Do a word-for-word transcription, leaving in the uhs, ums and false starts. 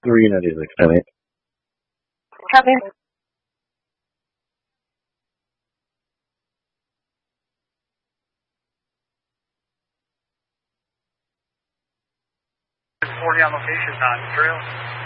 three ninety-six, ten eight. Copy. forty on location, on trail.